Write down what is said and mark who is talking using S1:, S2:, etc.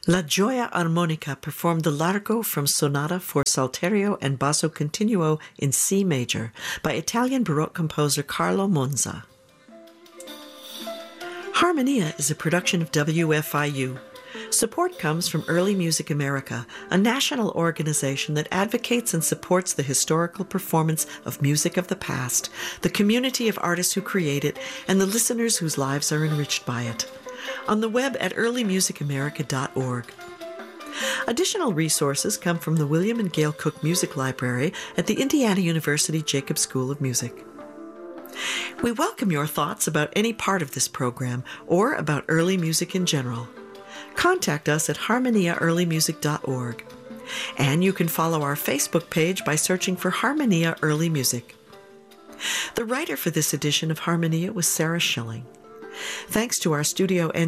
S1: La Gioia Armonica performed the Largo from Sonata for Salterio and Basso Continuo in C major by Italian Baroque composer Carlo Monza. Harmonia is a production of WFIU. Support comes from Early Music America, a national organization that advocates and supports the historical performance of music of the past, the community of artists who create it, and the listeners whose lives are enriched by it. On the web at earlymusicamerica.org. Additional resources come from the William and Gail Cook Music Library at the Indiana University Jacobs School of Music. We welcome your thoughts about any part of this program or about early music in general. Contact us at harmoniaearlymusic.org. And you can follow our Facebook page by searching for Harmonia Early Music. The writer for this edition of Harmonia was Sarah Schilling. Thanks to our studio